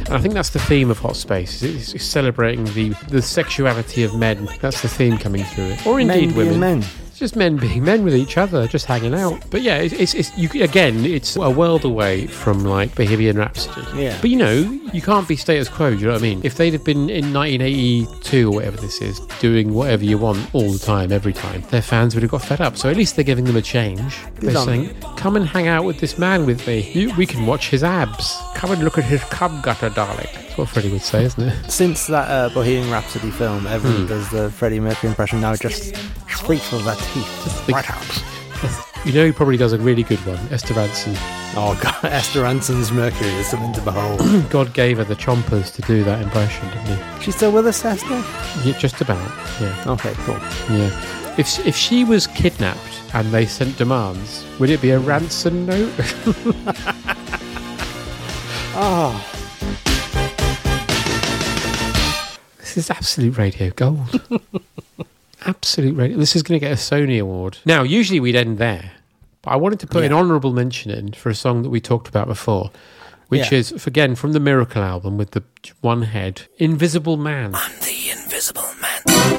And I think that's the theme of Hot Space. It's celebrating the sexuality of men. That's the theme coming through it. Or indeed women. Men. It's just men being men with each other, just hanging out. But yeah, it's a world away from like Bohemian Rhapsody. Yeah. But you can't be status quo, do you know what I mean? If they'd have been in 1982 or whatever this is, doing whatever you want all the time, every time, their fans would have got fed up. So at least they're giving them a change. They're saying, come and hang out with this man with me. We can watch his abs. Come and look at his cum gutter, darling. That's what Freddie would say, isn't it? Since that Bohemian Rhapsody film, everyone does the Freddie Mercury impression now, just speak for their teeth. Right out. He probably does a really good one. Esther Rantzen. Oh, God, Esther Rantzen's Mercury is something to behold. God gave her the chompers to do that impression, didn't he? She's still with us, Esther? Yeah, just about, yeah. Okay, cool. Yeah. If she was kidnapped and they sent demands, would it be a ransom note? Oh. This is absolute radio gold. Absolute radio. This is going to get a Sony award. Now, usually we'd end there, but I wanted to put an honourable mention in for a song that we talked about before, which is, again, from the Miracle album with the one head, Invisible Man. I'm the Invisible Man.